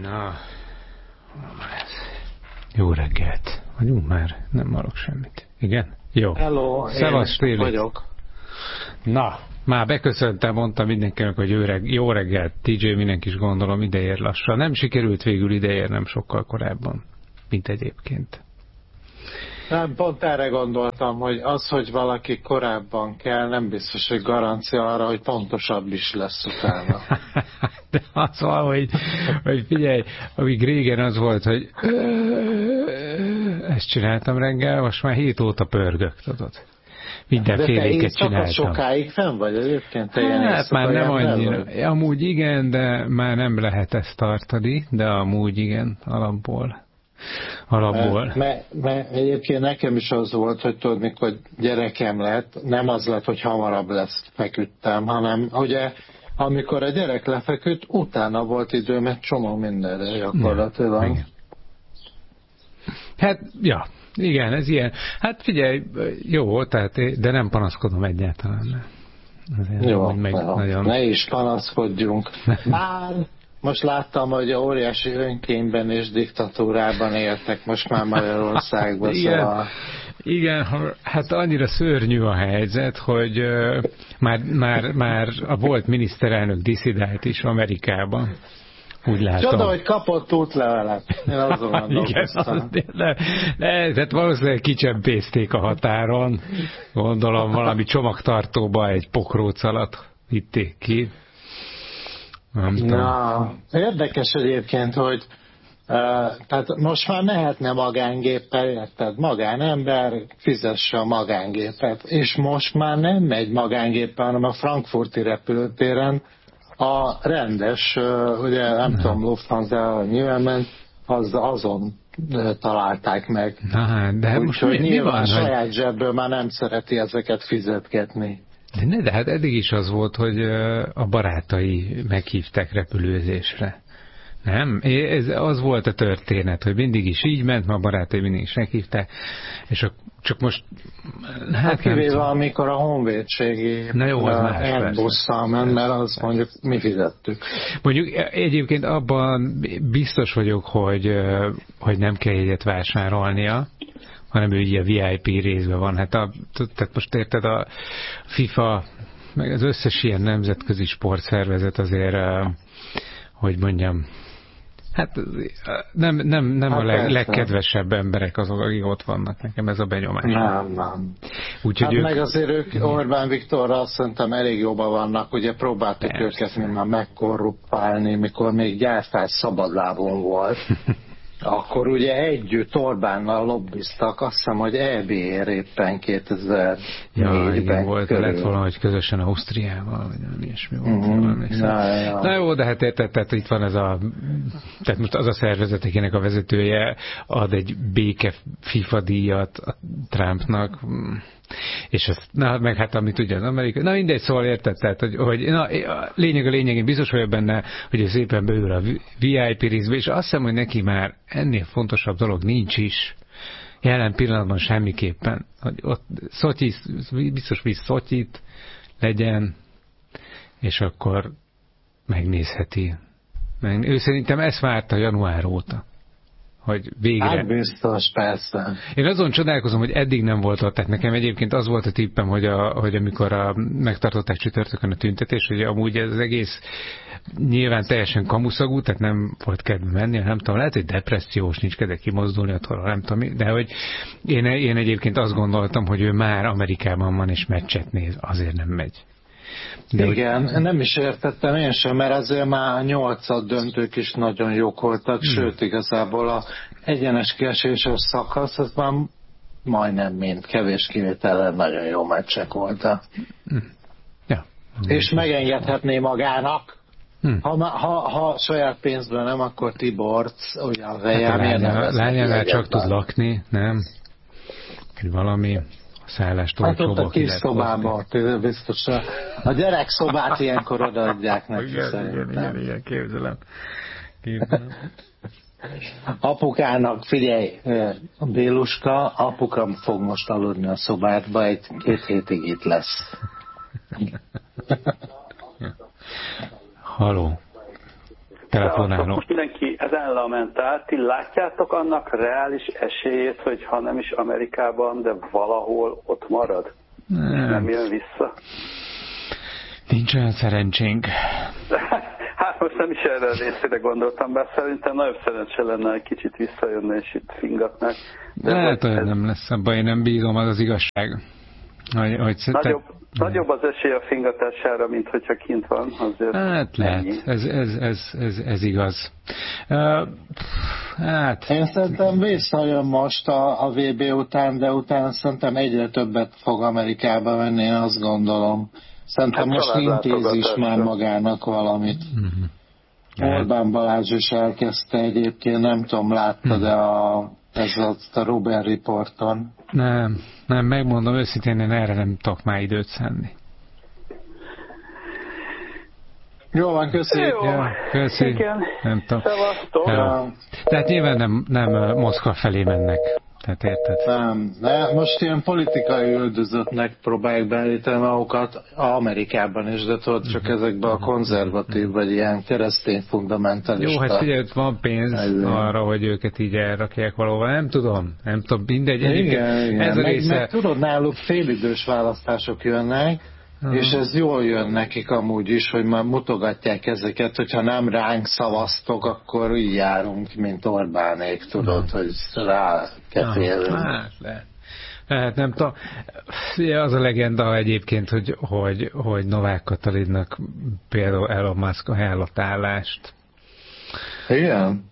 Na, jó reggelt. Vagyunk már? Nem hallok semmit. Igen? Jó. Hello, Szevasz, én vagyok. Na, már beköszöntem, mondtam mindenkinek, hogy jó reggelt. TJ, mindenki is gondolom ideér lassan. Nem sikerült végül ideérnem sokkal korábban, mint egyébként. Nem, pont erre gondoltam, hogy az, hogy valaki korábban kell, nem biztos, hogy garancia arra, hogy pontosabb is lesz utána. De az van, hogy figyelj, amíg régen az volt, hogy ezt csináltam reggel, most már 7 óta pörgök, tudod. Mindenféléket csináltam. De sokáig fenn vagy egyébként? Hát már nem annyira. Amúgy igen, de már nem lehet ezt tartani, de amúgy igen, alapból. Mert egyébként nekem is az volt, hogy tudod, mikor gyerekem lett, nem az lett, hogy hamarabb lesz feküdtem, hanem ugye amikor a gyerek lefeküdt, utána volt időm egy csomó mindenre gyakorlatilag. Igen. Hát, ja, igen, ez ilyen. Hát figyelj, jó, tehát, de nem panaszkodom egyáltalán. Jó, nagyon... ne is panaszkodjunk. Már most láttam, hogy a óriási önkényben és diktatúrában éltek most már Magyarországban, szóval... Igen, hát annyira szörnyű a helyzet, hogy már a volt miniszterelnök disszidált is Amerikában. Úgy látom. Csoda, hogy kapott útlevelet. Én azon gondolkoztam. Tehát valószínűleg kicsempészték a határon. Gondolom valami csomagtartóba egy pokróc alatt vitték ki. Na, érdekes egyébként, hogy tehát most már mehetne magángéppel, érted? Magánember fizesse a magángépet, és most már nem megy magángéppel, hanem a frankfurti repülőtéren a rendes, ugye nem tudom, Lufthansa nyilván ment, azon találták meg. De most nyilván saját zsebből már nem szereti ezeket fizetgetni. De hát eddig is az volt, hogy a barátai meghívták repülőzésre. Nem? Az volt a történet, hogy mindig is így ment, ma a barátai mindig is meghívták, és csak most... Hát kivéve, amikor a honvédségi busszal ment, mert azt mondjuk mi fizettük. Mondjuk egyébként abban biztos vagyok, hogy nem kell jegyet vásárolnia, hanem ő így a VIP részben van. Hát tehát most érted, a FIFA, meg az összes ilyen nemzetközi sportszervezet azért, hogy mondjam, hát nem hát a legkedvesebb emberek azok, akik ott vannak. Nekem ez a benyomás. Nem. Úgyhogy hát meg azért ők Orbán Viktorral azt szerintem elég jobban vannak, ugye próbáltuk őket már megkorrupálni, mikor még gyárfás szabadlábon volt. Akkor ugye együtt Orbánnal lobbiztak, azt hiszem, hogy EB-ér éppen 2004-ben volt, lett valahogy közösen Ausztriával, vagy nem ilyesmi volt. Na jó, de hát érted, tehát itt van ez tehát most az a szervezet, akinek a vezetője ad egy béke FIFA díjat a Trumpnak, és azt, meg hát amit ugye az Amerikai, na mindegy, szóval érted, tehát, hogy a lényeg, én biztos vagyok benne, hogy ő szépen beül a VIP részbe, és azt hiszem, hogy neki már ennél fontosabb dolog nincs is, jelen pillanatban semmiképpen, hogy ott biztos visz Szotyit legyen, és akkor megnézheti. Ő szerintem ezt várta január óta, hogy végre... Hát biztos, persze. Én azon csodálkozom, hogy eddig nem volt ott. Tehát nekem egyébként az volt a tippem, hogy amikor megtartották csütörtökön a tüntetést, hogy amúgy ez az egész nyilván teljesen kamuszagú, tehát nem volt kedve menni, nem tudom, lehet, hogy depressziós, nincs kedve kimozdulni attól, nem tudom, de hogy én egyébként azt gondoltam, hogy ő már Amerikában van és meccset néz, azért nem megy. De igen, nem is értettem én sem, mert azért már 8 döntők is nagyon jók voltak, sőt igazából a egyenes kieséses szakasz, az már majdnem mind, kevés kivétellel nagyon jó meccsek voltak. Ja. És megengedhetné magának, ha saját pénzből nem, akkor Tiborc, ugye a vejem, lányánál csak tud lakni, nem? Valami... szállástól hát ott a kis szobában, biztos. A gyerek szobát ilyenkor odaadják neki szerintem. Igen, képzelem. Apukának, figyelj, Béluska, apuka fog most aludni a szobádba, 1-2 hétig itt lesz. Haló. telefonáló. Most mindenki ez ellen ment át. Ti látjátok annak reális esélyét, hogy ha nem is Amerikában, de valahol ott marad? Nem jön vissza? Nincs olyan szerencsénk. Hát most nem is erre a részére gondoltam, bár szerintem nagyobb szerencse lenne, egy kicsit visszajönne és itt fingatnák. Lehet, hogy nem lesz abban, én nem bízom, az igazság. Nagyobb az esély a fingatására, mint hogyha kint van. Azért hát lehet, ez igaz. Hát. Én szerintem visszajön most a VB után, de utána szerintem egyre többet fog Amerikába menni, én azt gondolom. Szerintem hát most intéz is már magának valamit. Orbán Balázs is elkezdte egyébként, nem tudom, láttad ez a Robert Reporton. Nem, megmondom őszintén, én erre nem tudok már időt szánni. Jó van, köszönjük. Köszi. Igen. Nem tudom. Szevasztok. Tehát nyilván nem Moszkva felé mennek. Tehát érted? Nem, de most ilyen politikai üldözöttnek próbálják beállítani magukat Amerikában is, de tudod, csak ezekben a konzervatív vagy ilyen keresztény fundamentalista. Jó, hát figyelj, van pénz arra, hogy őket így elrakják valahol. Nem tudom, mindegy. Igen. Ez a része... meg tudod, náluk félidős választások jönnek, és ez jól jön nekik amúgy is, hogy már mutogatják ezeket, hogyha nem ránk szavaztok, akkor így járunk, mint Orbánék, tudod, hogy rá ketélünk. Hát nem tudom. Az a legenda egyébként, hogy Novák Katalinnak például Elon Musk ajánlott állást. Igen?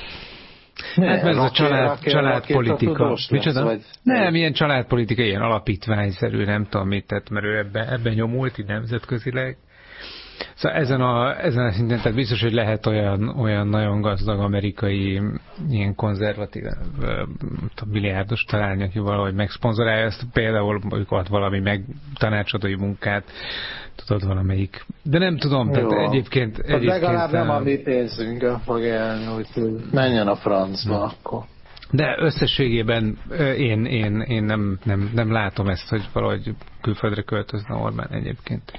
Hát ez a családpolitika. Micsoda? Nem, ilyen családpolitika, ilyen alapítványszerű, nem tudom mit tett, mert ő ebben nyomult így nemzetközileg. Szóval ezen a szinten, tehát biztos, hogy lehet olyan nagyon gazdag amerikai ilyen konzervatív milliárdos találni, aki valahogy megszponzorálja ezt, például ők ad valami tanácsadói munkát, tudod, valamelyik. De nem tudom, tehát egyébként legalább nem a mi pénzünkön fog élni, hogy menjen a francba akkor. De összességében én nem látom ezt, hogy valahogy külföldre költözne Orbán egyébként.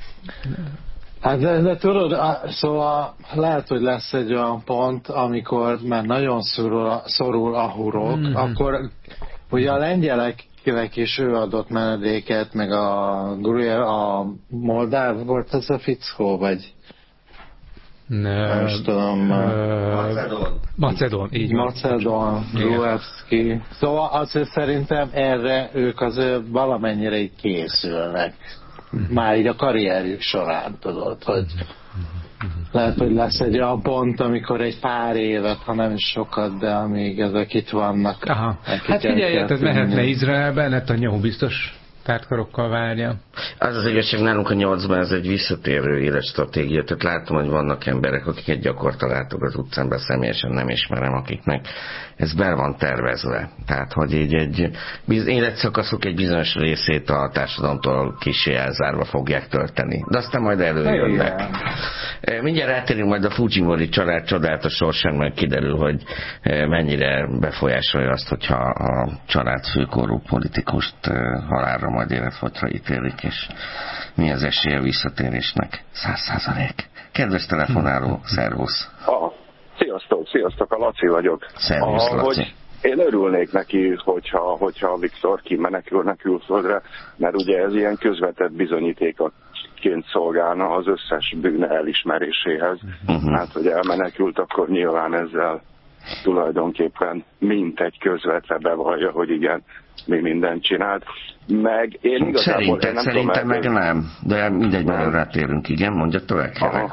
Hát de tudod, szóval lehet, hogy lesz egy olyan pont, amikor már nagyon szorul a hurok, akkor ugye a lengyeleknek is ő adott menedéket, meg a moldáv volt ez a fickó, vagy nem tudom. Macedón, így van. Macedón, Gruevski. Szóval azért szerintem erre ők azért valamennyire így készülnek. Már így a karrierjük során, tudod, hogy lehet, hogy lesz egy olyan pont, amikor egy pár évet, ha nem is sokat, de amíg ezek itt vannak. Aha. Hát figyelj, ez mehetne Izraelbe, Netanyahu biztos tártkarokkal várja. Az igazság, nálunk a 8-ban ez egy visszatérő életstratégia, tehát látom, hogy vannak emberek, akiket gyakorta látok az utcán, be személyesen nem ismerem, akiknek ez be van tervezve. Tehát, hogy így egy életszakaszok egy bizonyos részét a társadalomtól kissé elzárva fogják tölteni. De aztán majd előjönnek. Mindjárt rátérünk majd a Fujimori család csodálatos sorsán, majd kiderül, hogy mennyire befolyásolja azt, hogyha a család főkorú politikust halálra majd életfogyra ítélik, és mi az esélye visszatérésnek? 100%. Kedves telefonáló, szervusz! Sziasztok, a Laci vagyok. Szervusz, Laci. Én örülnék neki, hogyha Viktor kimenekülne külföldre, mert ugye ez ilyen közvetett bizonyítékaként szolgálna az összes bűne elismeréséhez. Hát, hogy elmenekült, akkor nyilván ezzel tulajdonképpen mintegy közvetve bevallja, hogy igen, mi mindent csinált. Meg én igazából Szerintem meg nem, de mindegy, már rátérünk, igen, mondja tovább.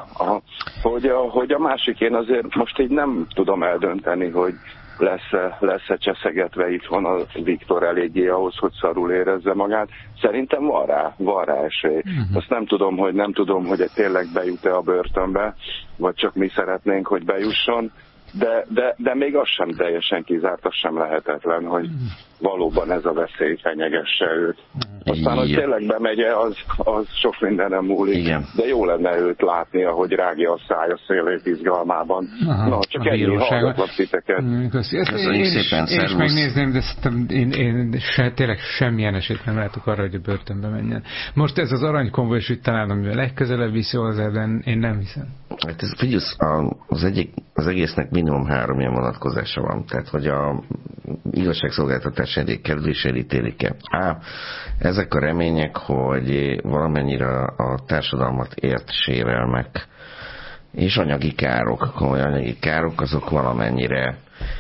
Hogy a másik, én azért most így nem tudom eldönteni, hogy lesz-e cseszegetve itthon a Viktor eléggé ahhoz, hogy szarul érezze magát. Szerintem van rá esély. Azt nem tudom, hogy tényleg bejut-e a börtönbe, vagy csak mi szeretnénk, hogy bejusson. De még az sem teljesen kizárt, az sem lehetetlen, hogy valóban ez a veszély fenyegesse őt. Aztán, hogy tényleg bemegye, az sok mindenem múlik. Igen. De jó lenne őt látni, ahogy rágja a szája szélét izgalmában. Aha, na, csak ennyi, hallgatlak titeket. Köszönjük szépen, én is megnézném, de én tényleg semmilyen esélyt nem látok arra, hogy a börtönbe menjen. Most ez az aranykonvoj, és úgy talán, amivel legközelebb viszi hozzá, de én nem hiszem. Hát ez, figyelj, az egésznek minimum 3 ilyen vonatkozása van. Tehát, hogy a igazságszolgáltatás elé kerül és elítélik-e. Ezek a remények, hogy valamennyire a társadalmat ért sérelmek és anyagi károk, komoly anyagi károk, azok valamennyire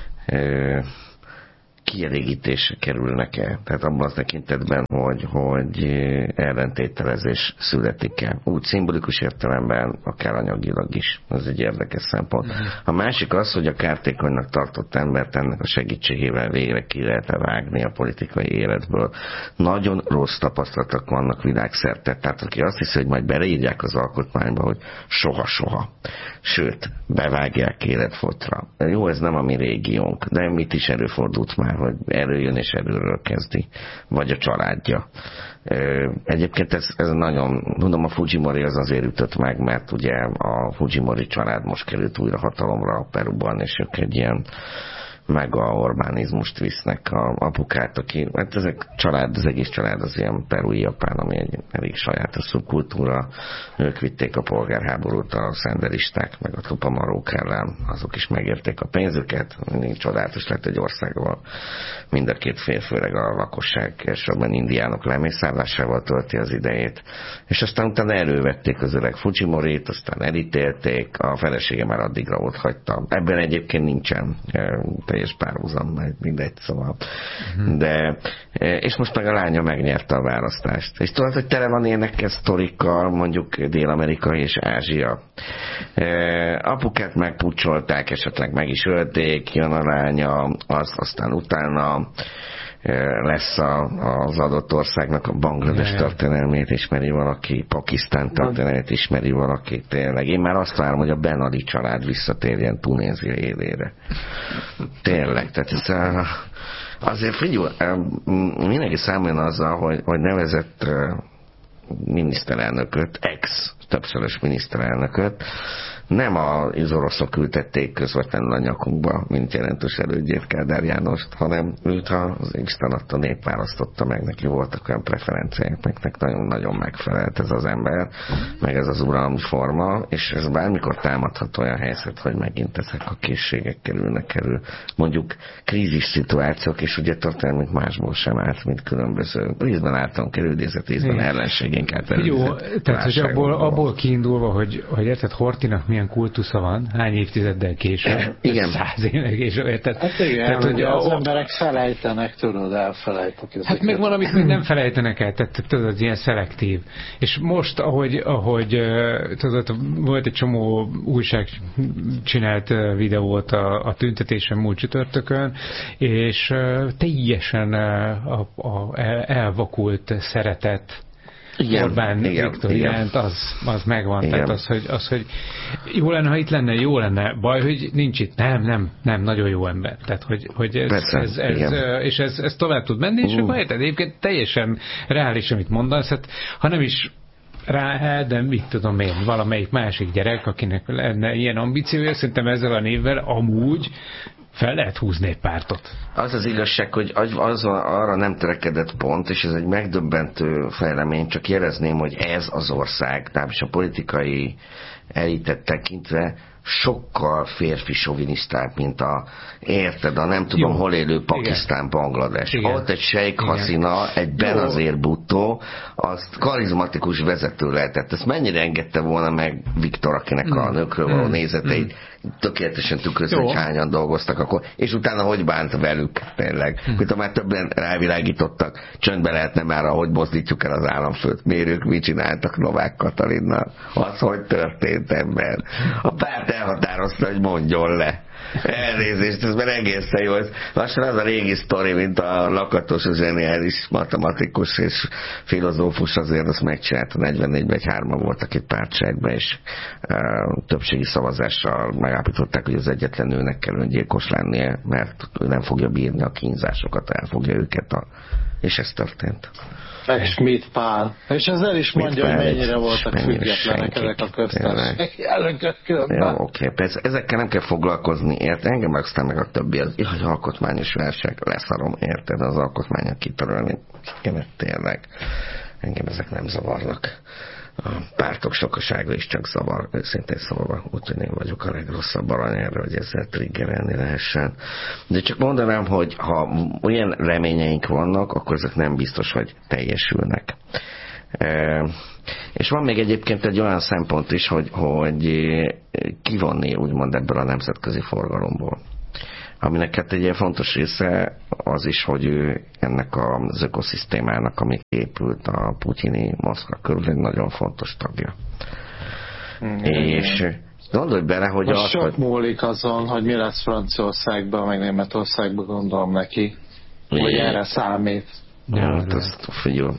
kielégítésre kerülnek-e. Tehát abban az tekintetben, hogy ellentételezés születik-e. Úgy szimbolikus értelemben, akár anyagilag is. Ez egy érdekes szempont. A másik az, hogy a kártékonynak tartott embert ennek a segítségével végre ki lehet vágni a politikai életből. Nagyon rossz tapasztalatok vannak világszerte. Tehát aki azt hiszi, hogy majd beleírják az alkotmányba, hogy soha-soha. Sőt, bevágják életfotra. Jó, ez nem a mi régiónk, de mit is előfordult már, hogy erről és erről kezdi, vagy a családja. Egyébként ez nagyon, mondom, a Fujimori az azért ütött meg, mert ugye a Fujimori család most került újra hatalomra Peruban, és ők egy ilyen mega Orbánizmust visznek a apukát, aki, hát az egész család az ilyen perui japán, ami egy elég sajátos szubkultúra. Ők vitték a polgárháborút, a szenderisták, meg a tupamarók ellen, azok is megérték a pénzüket. Mindig csodálatos lett egy országban. Mind a két fél, főleg a lakosság, elsősorban indiánok lemészállásával tölti az idejét. És aztán utána elővették az öreg Fujimorit, aztán elítélték, a felesége már addigra ott hagyta. Ebben egyébként nincsen teljes párhuzam, majd mindegy, szóval. De, és most meg a lánya megnyerte a választást. És tudod, hogy tele van ilyenekkel sztorikkal, mondjuk Dél-Amerika és Ázsia. Apukát megpucsolták, esetleg meg is ölték, jön a lánya, aztán utána lesz az adott országnak a Banglades történelmét ismeri valaki, Pakisztán történelmét ismeri valaki, tényleg. Én már azt várom, hogy a Ben Ali család visszatérjen Tunézia élére. Tényleg, tehát ez azért figyelj, mindenki számoljon azzal, hogy nevezett miniszterelnököt, többszörös miniszterelnököt nem az oroszok ültették közvetlenül a nyakunkba, mint jelentős elődjét, Kádár Jánost, hanem őt az Isten adta nép választotta meg, neki voltak olyan preferenciák, meg nagyon-nagyon megfelelt ez az ember, meg ez az uralmi forma, és ez bármikor támadhat olyan helyzet, hogy megint ezek a készségek kerülnek elő. Mondjuk krízis szituációk, és ugye történelmünk másból sem állt, mint különböző. Részben általunk elődézet, részben ellenségénk által. Jó, tehát hogy abból kiindulva, hogy érted, Horthynak milyen kultusza van, hány évtizeddel később, 100 évvel később, érted? Hát igen, tehát, hogy az emberek felejtenek, tudod, elfelejtek. Hát meg van, amit még nem felejtenek el, tehát tudod, ilyen szelektív. És most, ahogy tudod, volt egy csomó újság csinált videót a tüntetésen múlt csütörtökön, és teljesen elvakult szeretet Orbán Viktor iránt, az megvan. Igen. Tehát az, hogy jó lenne, ha itt lenne, jó lenne. Baj, hogy nincs itt. Nem, nagyon jó ember. Tehát, hogy ez tovább tud menni, és akkor egyébként teljesen reális, amit mondasz. Hát, ha nem is rá, de mit tudom én, valamelyik másik gyerek, akinek lenne ilyen ambíciója, szerintem ezzel a névvel amúgy fel lehet húzni egy pártot. Az az igazság, hogy arra nem törekedett pont, és ez egy megdöbbentő fejlemény, csak jelezném, hogy ez az ország, tehát a politikai elitet tekintve sokkal férfi sovinisztább, mint érted, a nem tudom hol élő Pakisztán, Banglades. Ott egy Sheikh Hasina, egy Benazir Bhutto, azt karizmatikus vezető lehetett. Ezt mennyire engedte volna meg Viktor, akinek a nőkről való nézeteit tökéletesen tükröző, hogy hányan dolgoztak akkor, és utána hogy bánt velük tényleg. Mint már többen rávilágítottak, csöndbe lehetne már, ahogy mozdítjuk el az államfőt. Mérők mit csináltak Novák Katalinnal? Az, hogy történt, ember. A párt elhatározta, hogy mondjon le. Elnézést, ez már egészen jó. Lassan az a régi sztori, mint a Lakatos, a zseniális matematikus és filozófus, azért azt megcsinálta. 44-ben 3-an voltak itt pártságban, és többségi szavazással megállapították, hogy az egyetlen nőnek kell öngyilkos lennie, mert ő nem fogja bírni a kínzásokat, elfogja őket. És ez történt. Meg Schmidt Pál. És ezzel is mondja, hogy mennyire voltak függetlenek ezek a köztársaságok. Jó, oké. Persze, ezekkel nem kell foglalkozni, érted? Engem meg aztán meg a többi, az alkotmányos versek, leszarom, érted? Az alkotmányok kitörölni. Tényleg. Engem ezek nem zavarnak. A pártok sokasága is csak zavar, őszintén szólva, úgyhogy én vagyok a legrosszabb arany erre, hogy ezzel triggerelni lehessen. De csak mondanám, hogy ha olyan reményeink vannak, akkor ezek nem biztos, hogy teljesülnek. És van még egyébként egy olyan szempont is, hogy kivonni úgymond ebből a nemzetközi forgalomból. Aminek hát egy ilyen fontos része az is, hogy ő ennek az ökoszisztémának, ami épült a putyini Moszkva körül, egy nagyon fontos tagja. És gondolj bele, hogy most sok múlik azon, hogy mi lesz Franciaországban, meg Németországban, gondolom neki, hogy erre számít. Ja, hát ezt figyelj.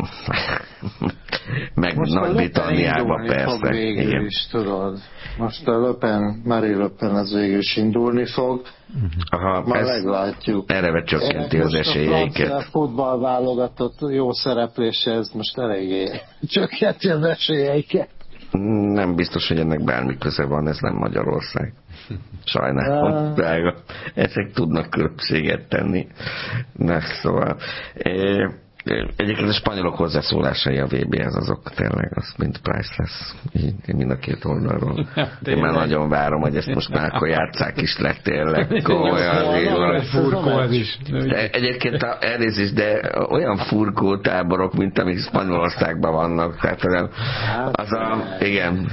Meg Nagy-Britanniában persze. Végül is, tudod. Most a Marie Le Pen az végül is indulni fog. Aha, már meglátjuk. Erre csökkenti az esélyeiket. A futballválogatott jó szereplése, ez most eléggé csökkenti az esélyeiket. Nem biztos, hogy ennek bármi köze van, ez nem Magyarország. Sajnálom, drága. Ezek tudnak különbséget tenni. Na, szóval... Egyébként a spanyolok hozzászólásai a VB-hez azok tényleg, az mind priceless. Így mind a két oldalról. Én már nagyon várom, hogy ezt most már akkor játsszák is le tényleg. Komolyan. Egyébként elnézést, de olyan furkó táborok, mint amik Spanyolországban vannak. Tehát az igen.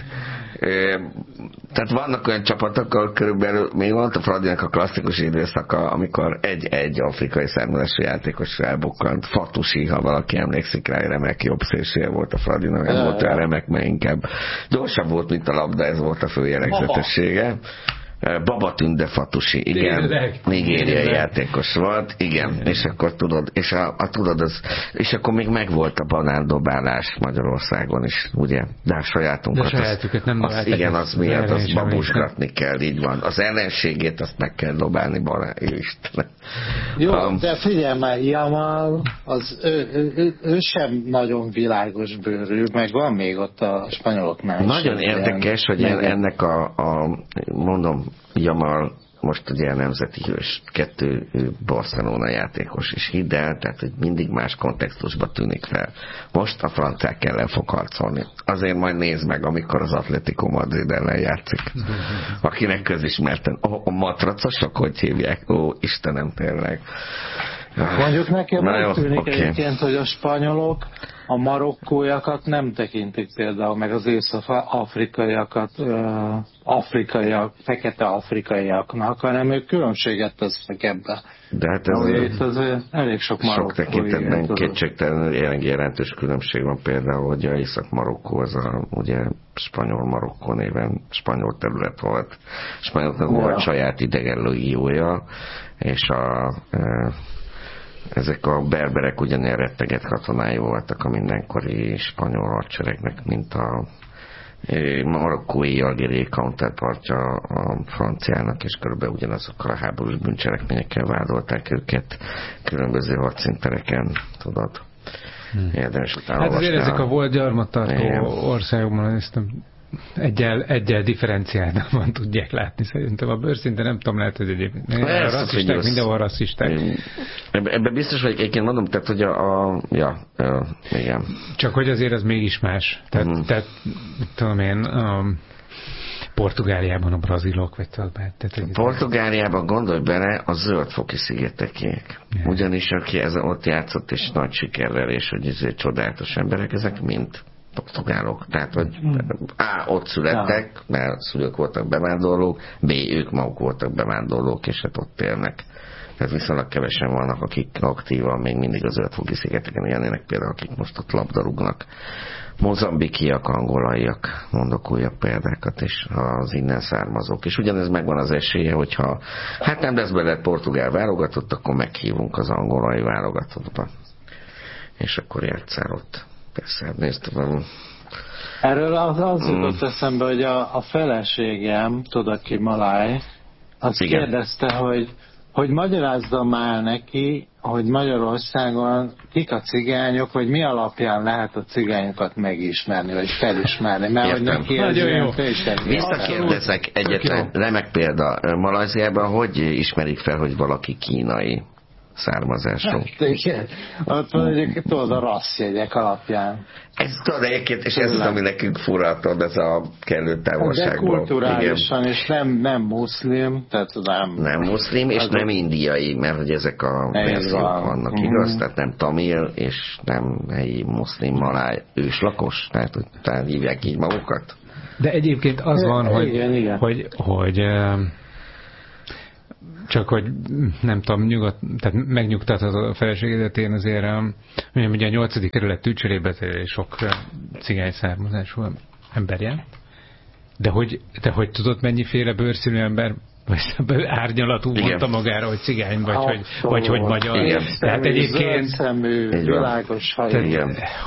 Tehát vannak olyan csapatok, ahol körülbelül még volt a Fradinak a klasszikus időszaka, amikor egy afrikai származású játékos elbukkant. Fatusi, ha valaki emlékszik rá, remek jobb szélsője volt a Fradinak, nem volt olyan remek, mert inkább gyorsabb volt, mint a labda, ez volt a fő jellegzetessége. Babatunde Fatusi, igen, nigériai játékos volt, igen, és akkor tudod, és akkor még megvolt a banándobálás Magyarországon is, ugye, de a sajátunkat, igen, az miatt, az babusgatni kell, így van, az ellenségét azt meg kell dobálni, Isten. Jó, de figyelj már, Jamal, ő sem nagyon világos bőrű, meg van még ott a spanyoloknál. Nagyon érdekes, hogy ennek mondom, Jamal most ugye a nemzeti hős, 2 Barcelona játékos is, hidd el, tehát hogy mindig más kontextusban tűnik fel. Most a franciák ellen fog harcolni. Azért majd nézd meg, amikor az Atletico Madrid ellen játszik. Akinek közismerten. A matracosok, hogy hívják? Ó, Istenem, tényleg. Mondjuk nekem úgy tűnik egyébként, hogy a spanyolok a marokkóiakat nem tekintik például, meg az észak-afrikaiakat fekete afrikaiaknak, hanem ők különbséget tesznek ebbe. De hát ez elég sok marokkói. Sok tekintetben kétségtelenül jelentős különbség van, például, hogy a Észak-Marokkó az ugye spanyol Marokkó néven spanyol terület volt. Spanyoloknak volt saját idegen légiója, és ezek a berberek ugyanilyen retteget katonái voltak a mindenkori spanyol hadseregnek, mint a marokkói algériai counterpartja a franciának, és körülbelül ugyanazokkal a háborús bűncselekményekkel vádolták őket különböző hadszíntereken, tudod. Érdemes utána hát azért ezek a volt gyarmattartó országokban ezt egyel differenciáltan tudják látni szerintem. A bőrszinte nem tudom, lehet, hogy egyébként rasszisták, mindenhol rasszisták. Ebben biztos vagyok, egyébként mondom, tehát, hogy igen. Csak hogy azért az mégis más. Tehát tudom én, Portugáliában a brazilok, vagy Portugáliában gondolj bele, a zöldfoki szigetekék. Ugyanis aki ott játszott, és nagy sikerrel, és hogy ezért csodálatos emberek, ezek mind portugálok. Tehát, hogy A. ott születtek, mert szülők voltak bevándorlók, B. ők maguk voltak bevándorlók, és hát ott élnek. Tehát viszonylag kevesen vannak, akik aktívan még mindig az Zöld-foki-szigeteken élnének, például akik most ott labdarúgnak. Mozambikiak, angolaiak, mondok újabb példákat, és az innen származók. És ugyanez megvan az esélye, hogyha hát nem lesz belőle portugál válogatott, akkor meghívunk az angolai válogatottba. És akkor játsszál ott. Persze, néztem. Erről az jutott eszembe, hogy a feleségem, tudod ki, Maláj, azt kérdezte, hogy magyarázzam már neki, hogy Magyarországon kik a cigányok, hogy mi alapján lehet a cigányokat megismerni, vagy felismerni. Mert hogy neki ez olyan visszakérdezek egyetlen remek példa. Malajziában hogy ismerik fel, hogy valaki kínai származású? Hát, igen. Ott van egyébként tudod a rasszjegyek alapján. Ez tudod egyébként, és ez az, ami nekünk fura, ez a kellő távolságból. De kulturálisan, és nem muszlim, tehát nem muszlim, és nem indiai, mert hogy ezek a verziók vannak, igaz? Tehát nem tamil, és nem helyi muszlim, maláj, őslakos, tehát hogy hívják így magukat. De egyébként az van, hogy csak hogy nem tudom, tehát megnyugtatod a feleségedet, én azért ugye a 8. kerület tűcserébe sok cigány származású ember jár. De hogy tudod, mennyiféle bőrszínű ember, vagy árnyalatú mondta magára, hogy cigány, vagy hogy magyar. Igen. Tehát egyébként szemű, világos haj.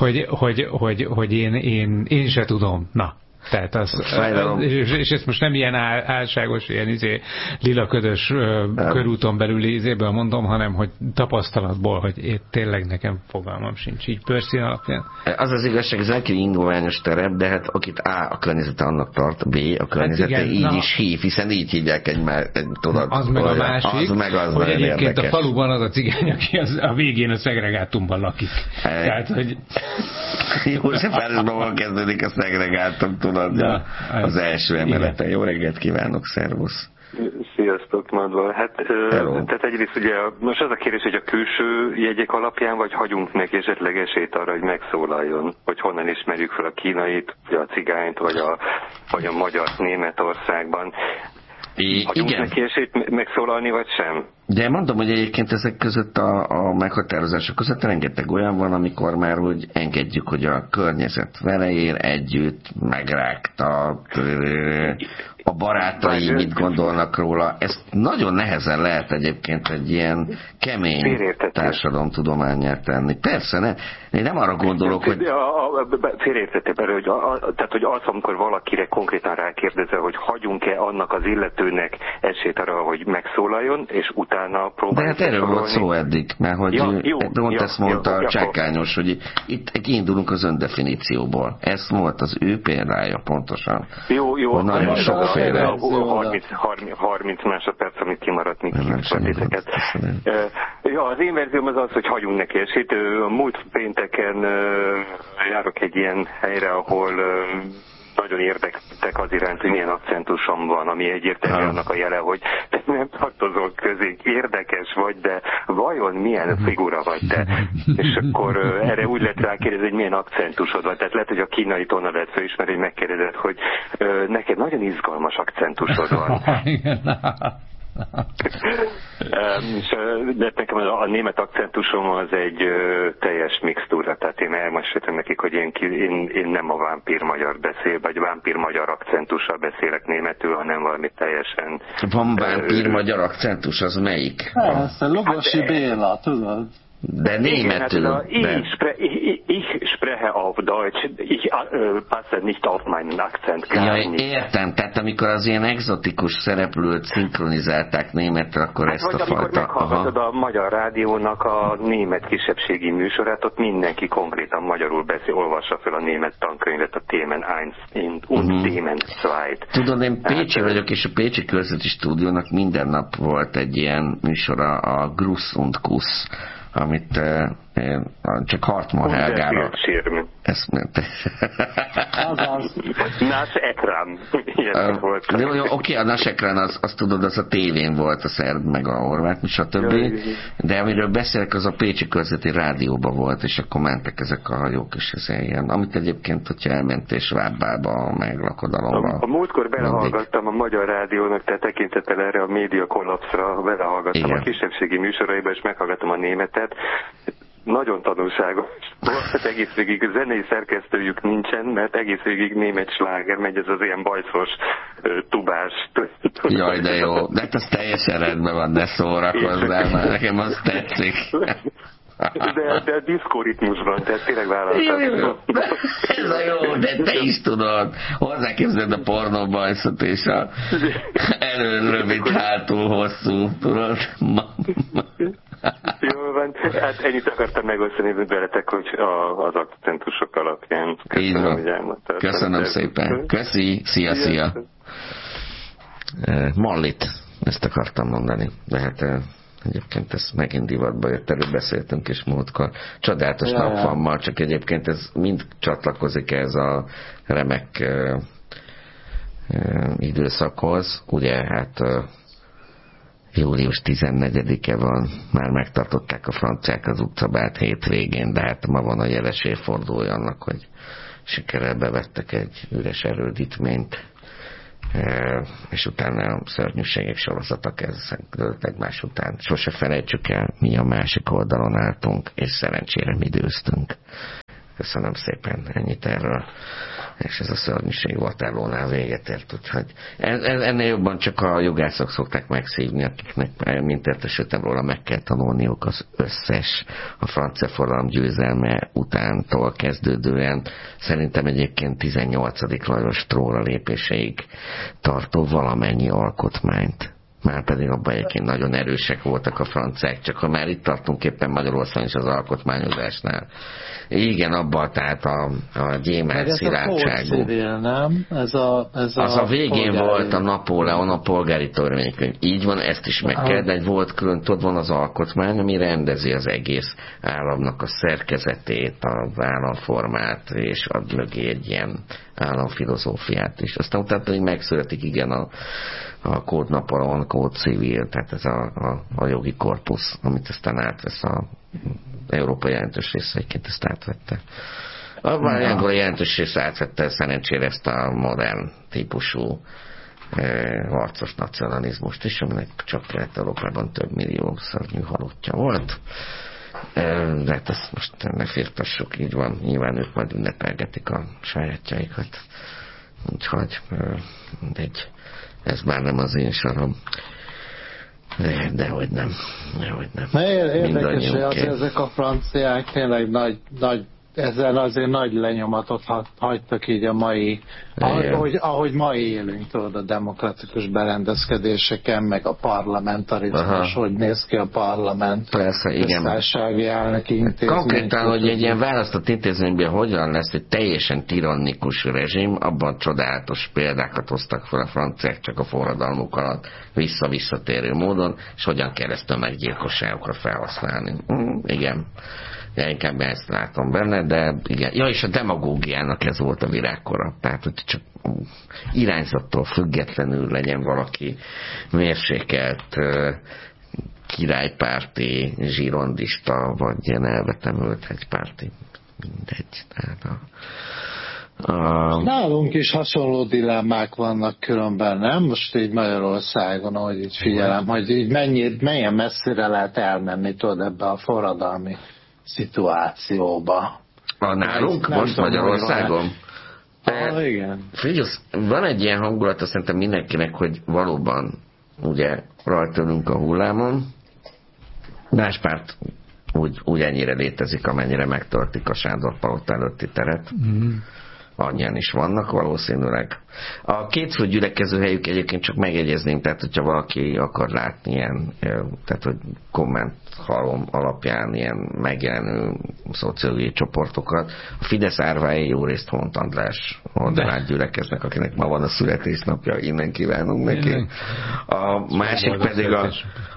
Hogy én se tudom. Na. Tehát és ezt most nem ilyen álságos, ilyen lilaködös körúton belüli ízéből mondom, hanem hogy tapasztalatból, hogy tényleg nekem fogalmam sincs így pörszín alapján. Az az igazság, ez egy indulványos terep, de hát akit a környezete annak tart, B a környezete hát igen, így is hív, hiszen így hívják tudod. Az meg a másik, hogy egyébként érdekes. A faluban az a cigány, aki a végén a szegregátumban lakik. Tehát, hogy... Józsefvárosban kezdődik a szegregátum, tudod, az első emeleten. Jó reggelt kívánok, szervusz! Sziasztok, Madval. Hát, tehát egyrészt ugye most az a kérdés, hogy a külső jegyek alapján, vagy hagyunk neki esetleg esélyt arra, hogy megszólaljon, hogy honnan ismerjük fel a kínait, vagy a cigányt, vagy a magyart Németországban. Hagyunk neki esélyt megszólalni, vagy sem? De mondom, hogy egyébként ezek között a meghatározások között rengeteg olyan van, amikor már úgy engedjük, hogy a környezet vele ér együtt, megrágta, a barátai mit gondolnak róla. Ezt nagyon nehezen lehet egyébként egy ilyen kemény társadalomtudománnyá tenni. Persze, én nem arra gondolok, hogy... Félreértettem, hogy az, amikor valakire konkrétan rákérdezel, hogy hagyunk-e annak az illetőnek esélyt arra, hogy megszólaljon, és utána próbáljuk. De hát erről volt szó eddig, mert hogy pont ezt mondta a Csákányos, hogy itt kiindulunk az öndefinícióból. Ez volt az ő példája pontosan. Jó. Nagyon sokféle. 30 másodperc, amit kimaradt, még kifordíteket. Az én verzióm az, hogy hagyunk neki esélyt. Múlt pénteken járok egy ilyen helyre, ahol nagyon érdekeltek az iránt, hogy milyen akcentusom van, ami egyértelmű annak a jele, hogy te nem tartozol közé, érdekes vagy, de vajon milyen figura vagy te? És akkor erre úgy lehet rákérdezni, hogy milyen akcentusod van. Tehát lehet, hogy a kínai tóna lehet felismerni, hogy megkérdezed, hogy neked nagyon izgalmas akcentusod van. De nekem a német akcentusom az egy teljes mixtúra, tehát én elmeséltem nekik, hogy én nem a vámpír magyar beszél, vagy vámpír magyar akcentussal beszélek németül, hanem valami teljesen... Van vámpír magyar akcentus, az melyik? Persze, Logosi Béla, tudod? De németül. Ich spreche auf Deutsch, ich passe nicht auf meinen Akzent. Értem, tehát amikor az ilyen egzotikus szereplőt szinkronizálták németre, akkor ezt a fajta... Amikor meghallgatod a Magyar Rádiónak a német kisebbségi műsorát, ott mindenki konkrétan magyarul beszél, olvassa fel a német tankönyvet, a Themen 1 und Themen 2. Tudod, én Pécsi vagyok, és a Pécsi Körzeti Stúdiónak minden nap volt egy ilyen műsora, a Gruss und Kuss, amit csak Hartmann Helgára eszmélt. Azaz. Nás Ekran. Ilyen volt. Jó, oké, a Nás Ekran, az tudod, az a tévén volt a szerb, meg a horvát, stb. De amiről beszélek, az a Pécsi Körzeti Rádióban volt, és akkor mentek ezek a hajók, és ez ilyen, amit egyébként, hogyha elmentél Svábbába, meg Lakodalomba. A múltkor belehallgattam a Magyar Rádiónak, tehát tekintettel erre a média kollapszra, belehallgattam a kisebbségi műsoraiba, és meghallgattam a németet. Nagyon tanulságos. Hát egész végig zenei szerkesztőjük nincsen, mert egész végig német sláger megy, ez az ilyen bajszos tubás. Jaj, de jó. De hát az teljesen rendben van, ne szórakozzál már, nekem az tetszik. De a diszkoritmusban, tehát tényleg vállaltak. Ez a jó, de te is tudod. Hozzáképzeld a pornóbajszot és a elő rövid, hátul hosszú, tudod? Jó van, hát ennyit akartam megosztani veletek, hogy az akcentusok alapján. Így van. Köszönöm szépen. Köszi, szia. Mallit, ezt akartam mondani. De hát egyébként ez megint divatba jött, erről beszéltünk is múltkor. Csodálatos napfammal, csak egyébként ez mind csatlakozik ez a remek időszakhoz. Ugye hát július 14-e van, már megtartották a franciák az utcabált hétvégén, de hát ma van a jeles évfordulója annak, hogy sikerrel bevettek egy üres erődítményt, és utána a szörnyűségek sorozata kezdődött egymás után. Sose felejtsük el, mi a másik oldalon álltunk, és szerencsére mi győztünk. Köszönöm szépen, ennyit erről. És ez a szörnyűség Waterloo-nál véget ért, úgyhogy ennél jobban csak a jogászok szokták megszívni, akiknek, mint értesültem róla, meg kell tanulniuk az összes a francia forradalom győzelme utántól kezdődően, szerintem egyébként 18. Lajos trónra lépéséig tartó valamennyi alkotmányt. Márpedig abban egyébként nagyon erősek voltak a franciák, csak ha már itt tartunk éppen Magyarországon is az alkotmányozásnál. Igen, abban tehát a gyémánt szilárdságú. Nem? Ez a végén volt a Napóleon, a polgári törvénykönyv. Így van, ezt is meg kell, de egy volt külön, tudod, van az alkotmány, ami rendezi az egész államnak a szerkezetét, az államformát, és ad mögé egy ilyen államfilozófiát is. Aztán utána pedig megszületik, igen, a Kód Napóleon, Kód Civil, tehát ez a jogi korpusz, amit aztán átvesz a Európa jelentős része, egyébként ezt átvette. A jelentős része átvette szerencsére ezt a modern típusú harcos nacionalizmust is, aminek csak Kelet-Európában több millió szörnyű halottja volt. De hát ezt most ne firtassuk, így van. Nyilván ők majd ünnepelgetik a sajátjaikat. Úgyhogy ez már nem az én sorom. Dehogy nem. Érdekes, hogy ezek a franciák tényleg nagy ezzel azért nagy lenyomatot hagytak így a mai, ahogy mai élünk, tudod, a demokratikus berendezkedéseken, meg a parlamentarizmus, hogy néz ki a parlament. Persze, igen. Köztársasági elnöki intézmény. Konkrétan, hogy egy ilyen választott intézményben hogyan lesz egy teljesen tirannikus rezsim, abban csodálatos példákat hoztak fel a franciák csak a forradalmuk alatt visszatérő módon, és hogyan kell ezt tömeggyilkosságokra felhasználni. Igen. Ja, inkább ezt látom benne, de igen. Ja, és a demagógiának ez volt a virágkora. Tehát, hogy csak irányzattól függetlenül legyen valaki mérsékelt királypárti, zsirondista, vagy ilyen elvetemült egypárti. Mindegy. Tehát nálunk is hasonló dilemmák vannak különben, nem? Most így Magyarországon, ahogy így figyelem, hogy így mennyien messzire lehet elmenni, tudod, ebbe a forradalmi szituációba. Nálunk most Magyarországon? Igen. Figyelj, van egy ilyen hangulata szerintem mindenkinek, hogy valóban ugye rajtolunk a hullámon. Más párt úgy ennyire létezik, amennyire megtöltik a Sándor-palota előtti teret. Annyian is vannak valószínűleg. A két fő gyülekező helyük egyébként csak megjegyezném, tehát hogyha valaki akar látni ilyen, tehát hogy kommenthalom alapján ilyen megjelenő szociológiai csoportokat, a Fidesz árvái jó részt Hont András oldalán gyülekeznek, akinek ma van a születésnapja, innen kívánunk neki. A másik pedig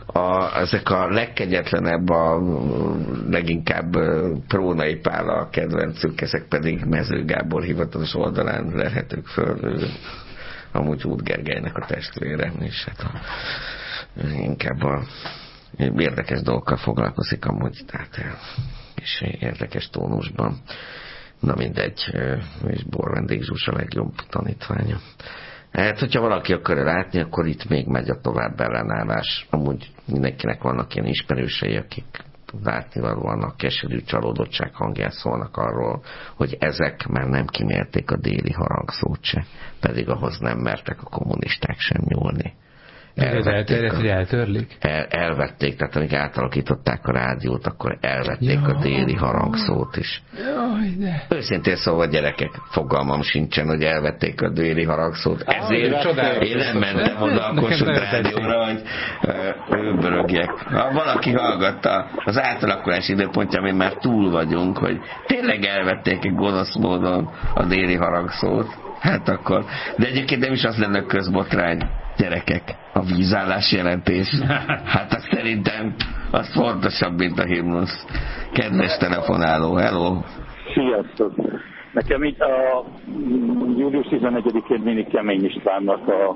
ezek a legkegyetlenebb, a leginkább Prónai Pál a kedvencük, ezek pedig Mező Gábor hivatalos oldalán lehetők föl, amúgy Út Gergelynek a testvére, és hát inkább érdekes dolgokkal foglalkozik amúgy, tehát és érdekes tónusban. Na mindegy, és Borvendék Zsuzsa a legjobb tanítványa. Hát, hogyha valaki akarja látni, akkor itt még megy a tovább ellenállás. Amúgy mindenkinek vannak ilyen ismerősei, akik látnivalóan a keserű csalódottság hangján szólnak arról, hogy ezek már nem kimérték a déli harangszót se, pedig ahhoz nem mertek a kommunisták sem nyúlni. Eltörlik? Elvették, tehát amíg átalakították a rádiót, akkor elvették a déli harangszót is. Őszintén szóval, gyerekek, fogalmam sincsen, hogy elvették a déli harangszót. Ezért én nem mentem oda a Kossuth Rádióra, hogy őbörögjek. Ha valaki hallgatta az átalakulás időpontja, amin már túl vagyunk, hogy tényleg elvették egy gonosz módon a déli harangszót, hát akkor. De egyébként nem is az lenne közbotrány, gyerekek, a vízállás jelentés. Hát azt szerintem az fontosabb, mint a himnusz. Kedves telefonáló, hello! Sziasztok! Nekem itt a július 11-én mindig Kemény Istvánnak a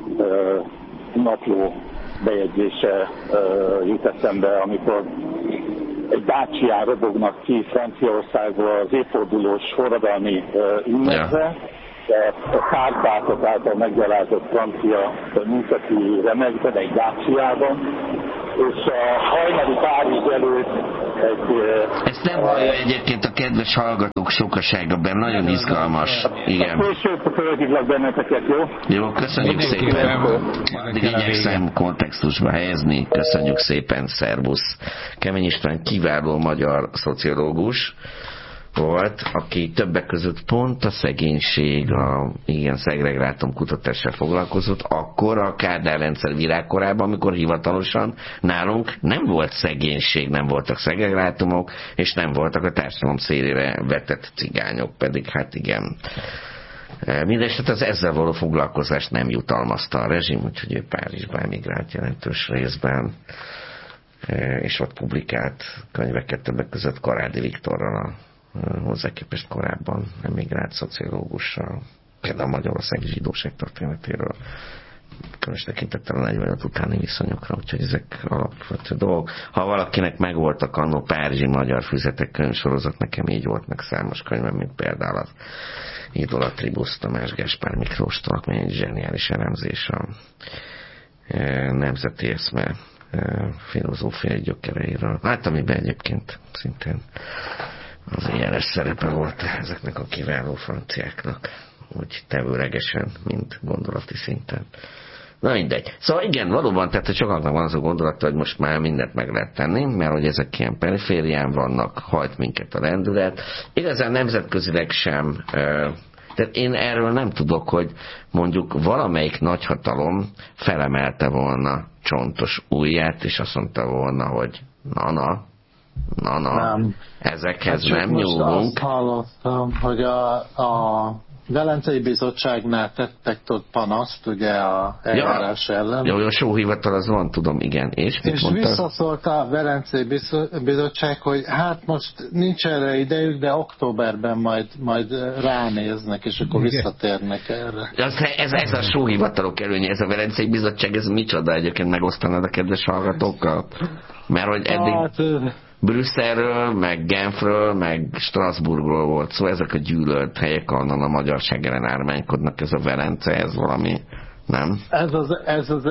napló bejegyzése jut eszembe, amikor egy Dacia robognak ki Franciaországból az évfordulós forradalmi ünnepre, a Kárpátok által meggyalázott francia műszaki remekben, egy Daciában, és a hajnali Párizs előtt ezt nem hallja egyébként a kedves hallgatók sokasága, benne nagyon izgalmas. Igen. Később fölhívlak benneteket, jó? Jó, köszönjük szépen. Addig igyekszem kontextusba helyezni. Köszönjük szépen, szervusz. Kemény István kiváló magyar szociológus volt, aki többek között pont a szegénység, igen, szegregátum kutatással foglalkozott, akkor a Kádár rendszer virágkorában, amikor hivatalosan nálunk nem volt szegénység, nem voltak szegregátumok, és nem voltak a társadalom szélére vetett cigányok, pedig hát igen. Mindenesetre az ezzel való foglalkozást nem jutalmazta a rezsim, úgyhogy ő Párizsba emigrált jelentős részben, és ott publikált könyveket többek között Karádi Viktorral, hozzá képest korábban emigrált szociológussal, például Magyarországi zsidóság történetéről, különös tekintettel a 45 utáni viszonyokra, úgyhogy ezek alapvető dolgok. Ha valakinek megvoltak annó párizsi magyar füzetek könyvsorozat, nekem így volt meg számos könyvem, mint például az Idolatribus Tamás Gáspár Miklóstól, ami egy zseniális elemzés a nemzeti eszme filozófiai gyökereiről. Hát amiben egyébként szintén az éles szerepe volt ezeknek a kiváló franciáknak, úgy tevőlegesen, mint gondolati szinten. Na mindegy. Szóval igen, valóban, tehát hogy sokaknak van az a gondolata, hogy most már mindent meg lehet tenni, mert hogy ezek ilyen periférián vannak, hajt minket a lendület. Igazán nemzetközileg sem, tehát én erről nem tudok, hogy mondjuk valamelyik nagyhatalom felemelte volna csontos ujját, és azt mondta volna, hogy na, nem. Ezekhez hát nem nyúlunk. Azt hallottam, hogy a Velencei Bizottságnál tettek panaszt, ugye a eljárás ellen. Jó, a sóhivatal az van, tudom, igen. És visszaszólt a Velencei Bizottság, hogy hát most nincs erre idejük, de októberben majd ránéznek, és akkor visszatérnek erre. Ez a sóhivatalok előnye, ez a Velencei Bizottság, ez micsoda egyébként, megosztanod a kedves hallgatókkal? Mert hogy eddig Brüsszelről, meg Genfről, meg Strasbourgról volt szó, ezek a gyűlölt helyek, ahonnan a magyarság ellen ármánykodnak, ez a Velence, ez valami, nem? Ez az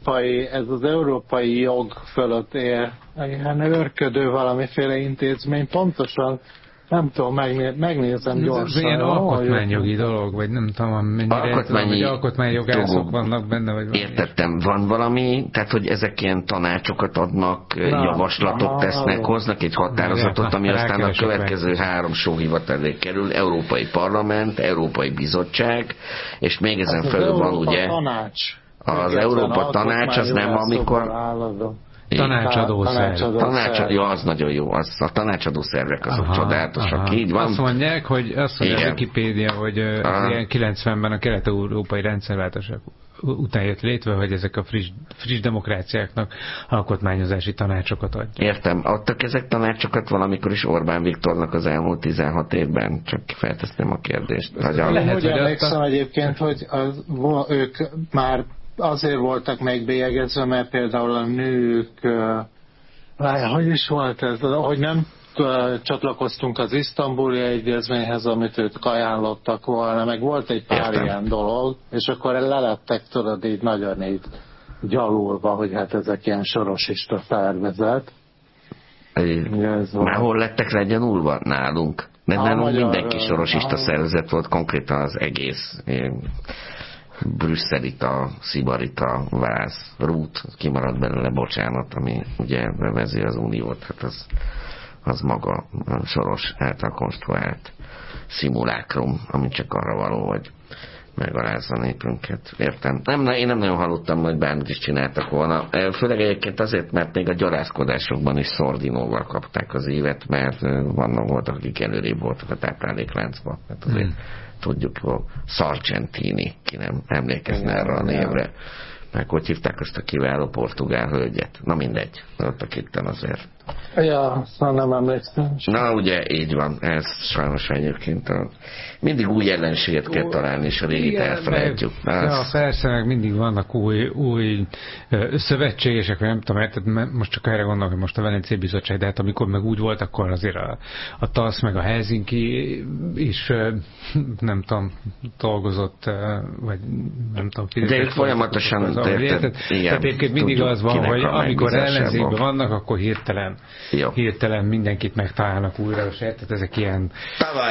európai jog fölött él, ilyen őrködő valamiféle intézmény, pontosan nem tudom, megnézem gyorsan. Ez ilyen alkotmányjogi dolog, vagy nem tudom, mennyire alkotmányjogászok vannak benne, vagy valami. Értettem, van valami, tehát hogy ezek ilyen tanácsokat adnak, javaslatot tesznek, hoznak egy határozatot, ami aztán a következő 3 sóhivatal elé kerül, Európai Parlament, Európai Bizottság, és még ezen felül van ugye az Európa Tanács, az nem amikor... Tanácsadó szerv. Ja, az nagyon jó. A tanácsadó szervek azok csodálatosak. Így van. Azt mondják, hogy a Wikipédia, hogy ilyen 90-ben a kelet-európai rendszerváltások után jött létre, hogy ezek a friss demokráciáknak alkotmányozási tanácsokat adják. Értem. Adtak ezek tanácsokat valamikor is Orbán Viktornak az elmúlt 16 évben? Csak feltesztem a kérdést. Lehet, hogy emlékszem egyébként, hogy ők már azért voltak megbélyegezve, mert például a nők, hogy is volt ez, hogy nem csatlakoztunk az isztambuli egyezményhez, amit ők ajánlottak volna, meg volt egy pár ilyen dolog, és akkor lelettek, tudod, így nagyon így gyalulva, hogy hát ezek ilyen sorosista szervezet. Már hol lettek legyenulva? Nálunk. De nálunk mindenki sorosista szervezet volt, konkrétan az egész brüsszelita, szibarita, váz, rút, kimaradt belőle, bocsánat, ami ugye bevezzi az uniót, hát az maga a soros által konstruált szimulákrum, ami csak arra való, hogy megalázza a népünket. Értem. Én nem nagyon hallottam, hogy bármit is csináltak volna. Főleg egyébként azért, mert még a gyarázkodásokban is Szordinóval kapták az évet, mert voltak, akik előrébb voltak a táplálékláncban. Hát azért tudjuk, hogy Sargentini, ki nem emlékezne erre a névre. Meg hogy hívták azt a kiváló portugál hölgyet. Na mindegy, voltak itten azért. Ja, nem emlékszem. Na ugye, így van, ez sajnos egyébként mindig új ellenséget kell találni, és a régit elfelejtjük. Ja, persze, meg mindig vannak új szövetségesek, nem tudom, most csak erre gondolok, hogy most a Velencei Bizottság, de hát amikor meg úgy volt, akkor azért a TASZ meg a Helsinki is nem tudom, dolgozott, vagy nem tudom, de ők folyamatosan tehát egyébként mindig az van, hogy amikor ellenzékben vannak, akkor hirtelen mindenkit megtalálnak újra, és tehát ezek ilyen